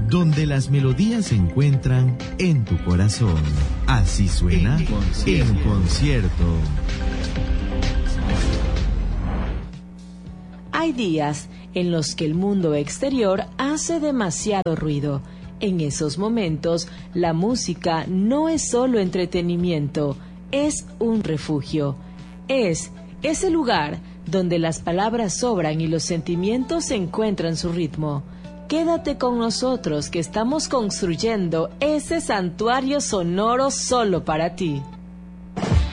donde las melodías se encuentran en tu corazón. Así suena en concierto. Hay días en los que el mundo exterior hace demasiado ruido. En esos momentos, la música no es solo entretenimiento, es un refugio. Es ese lugar donde las palabras sobran y los sentimientos encuentran su ritmo. Quédate con nosotros que estamos construyendo ese santuario sonoro solo para ti.